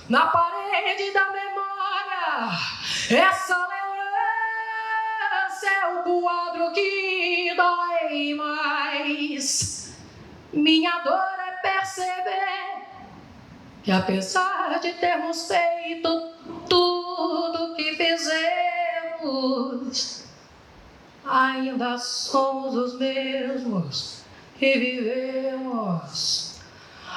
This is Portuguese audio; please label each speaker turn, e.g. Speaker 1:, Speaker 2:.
Speaker 1: na parede da memória. Essa lembrança é o quadro que dói mais. Minha dor é perceber que apesar de termos feito tudo que fizemos, ainda somos os mesmos que vivemos.